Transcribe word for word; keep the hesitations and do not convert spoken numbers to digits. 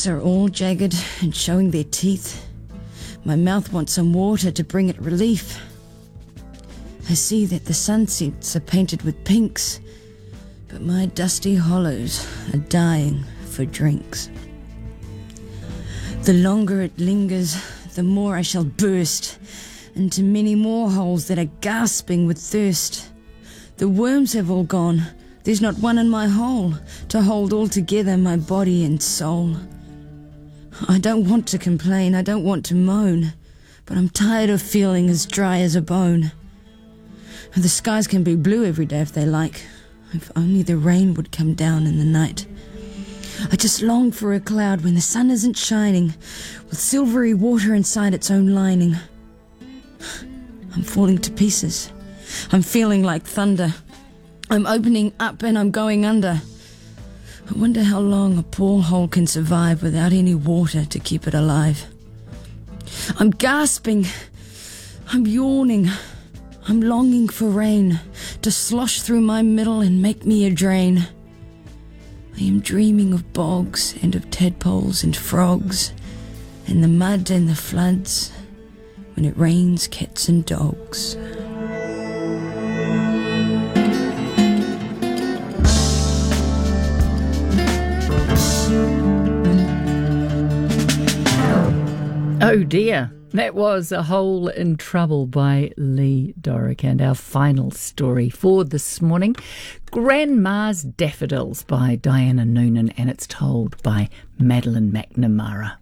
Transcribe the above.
cheeks are all jagged and showing their teeth. My mouth wants some water to bring it relief. I see that the sunsets are painted with pinks, but my dusty hollows are dying for drinks. The longer it lingers, the more I shall burst into many more holes that are gasping with thirst. The worms have all gone. There's not one in my hole to hold all together my body and soul. I don't want to complain, I don't want to moan, but I'm tired of feeling as dry as a bone. The skies can be blue every day if they like, if only the rain would come down in the night. I just long for a cloud when the sun isn't shining, with silvery water inside its own lining. I'm falling to pieces. I'm feeling like thunder. I'm opening up and I'm going under. I wonder how long a poor hole can survive without any water to keep it alive. I'm gasping. I'm yawning. I'm longing for rain to slosh through my middle and make me a drain. I am dreaming of bogs and of tadpoles and frogs, and the mud and the floods when it rains cats and dogs. Oh dear, that was A Hole in Trouble by Lee Dorick, and our final story for this morning, Grandma's Daffodils by Diana Noonan, and it's told by Madeline McNamara.